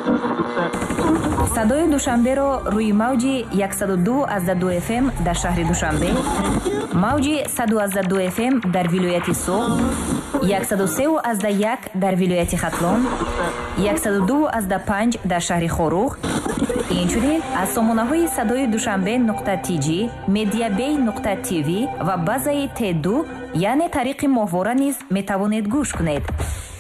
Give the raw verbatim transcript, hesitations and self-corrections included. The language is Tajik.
садои душанберо рӯи мавҷи сад ду азда ду эф эм дар шаҳри Душанбе, мавҷи сад азда ду эф эм дар вилояти Суғд, сад и се азда як дар вилояти Хатлон, сад и ду азда панҷ дар шаҳри Хорух. Инчунин аз сомонаҳои садои душанбе нуқта ти ҷи, медиабей нуқта ти ви ва базаи Т ду яъне тариқи моҳвора низ метавонед гӯш кунед.